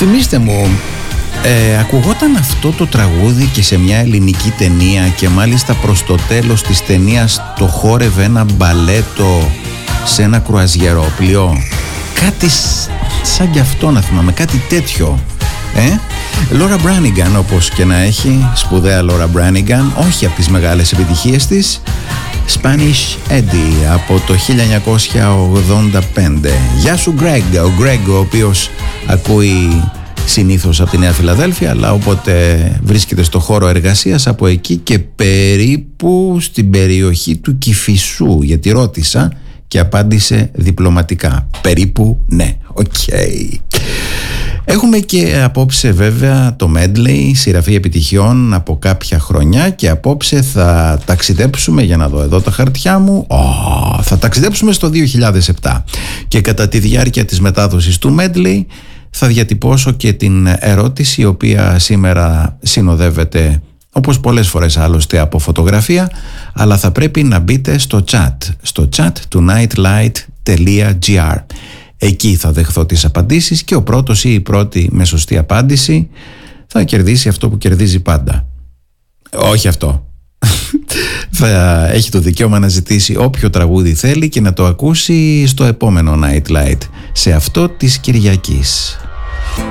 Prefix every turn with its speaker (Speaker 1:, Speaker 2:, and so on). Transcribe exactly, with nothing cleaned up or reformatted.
Speaker 1: Θυμήστε μου, ε, ακουγόταν αυτό το τραγούδι και σε μια ελληνική ταινία και μάλιστα προς το τέλος της ταινίας το χόρευε ένα μπαλέτο σε ένα κρουαζιερόπλιο. Κάτι σαν κι αυτό να θυμάμαι, κάτι τέτοιο. Ε? Λόρα Μπράνιγκαν, όπως και να έχει, σπουδαία Λόρα Μπράνιγκαν, όχι από τις μεγάλες επιτυχίες της. Spanish Eddie από το χίλια εννιακόσια ογδόντα πέντε. Γεια σου Greg, ο Greg ο οποίος ακούει συνήθως από τη Νέα Φιλαδέλφια, αλλά όποτε βρίσκεται στο χώρο εργασίας από εκεί και περίπου στην περιοχή του Κηφισού, γιατί ρώτησα και απάντησε διπλωματικά. Περίπου ναι, οκ. Okay. Έχουμε και απόψε βέβαια το medley, σειραφή επιτυχιών από κάποια χρονιά, και απόψε θα ταξιδέψουμε, για να δω εδώ τα χαρτιά μου, oh, θα ταξιδέψουμε στο δύο χιλιάδες επτά και κατά τη διάρκεια της μετάδοσης του medley θα διατυπώσω και την ερώτηση, η οποία σήμερα συνοδεύεται όπως πολλές φορές άλλωστε από φωτογραφία, αλλά θα πρέπει να μπείτε στο chat, στο chat του nightlight τελεία gr. Εκεί θα δεχθώ τις απαντήσεις και ο πρώτος ή η πρώτη με σωστή απάντηση θα κερδίσει αυτό που κερδίζει πάντα. Όχι αυτό. Θα έχει το δικαίωμα να ζητήσει όποιο τραγούδι θέλει και να το ακούσει στο επόμενο Nightlight, σε αυτό της Κυριακής.